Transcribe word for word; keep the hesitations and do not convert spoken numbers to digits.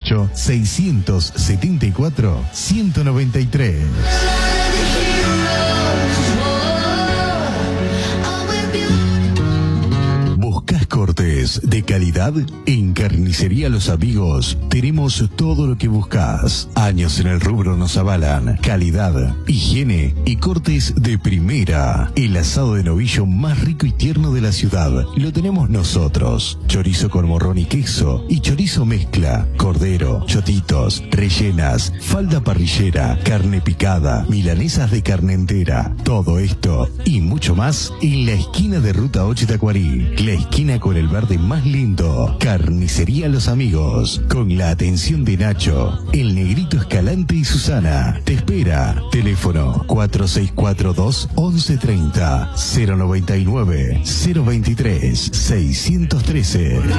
ocho, seiscientos setenta y cuatro, ciento noventa y tres. ¿Buscas cortes de calidad? En Carnicería Los Amigos tenemos todo lo que buscas. Años en el rubro nos avalan. Calidad, higiene y cortes de primera. El asado de novillo más rico y tierno de la ciudad lo tenemos nosotros. Chorizo con morrón y queso y chorizo mezcla. Cordero, chotitos, rellenas, falda parrillera, carne picada, milanesas de carne entera. Todo esto y mucho más en la esquina de Ruta ocho Tacuarí. La esquina con el verde más lindo. Carnicería Los Amigos. Con la atención de Nacho, el Negrito Escalante y Susana. Te espera. Teléfono cuatro seis cuatro dos, once treinta, cero noventa y nueve, cero veintitrés, seiscientos trece.